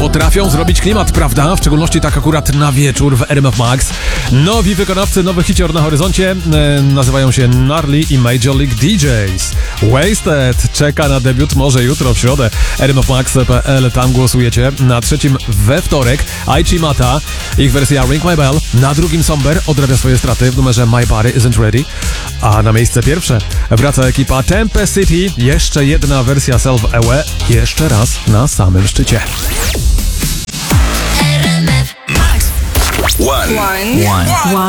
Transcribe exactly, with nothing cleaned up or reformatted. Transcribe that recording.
Potrafią zrobić klimat, prawda? W szczególności tak akurat na wieczór w R M F Max. Nowi wykonawcy, nowy hicior na horyzoncie e, nazywają się Gnarly i Major League D Js. Wasted czeka na debiut może jutro w środę. R M F Max kropka p l, tam głosujecie. Na trzecim we wtorek Aichi Mata, ich wersja Ring My Bell. Na drugim Somber odrabia swoje straty w numerze My Body Isn't Ready. A na miejsce pierwsze wraca ekipa Tempe City. Jeszcze jedna wersja Self Aware. Jeszcze raz na samym szczycie. R M F Max. One. One. One.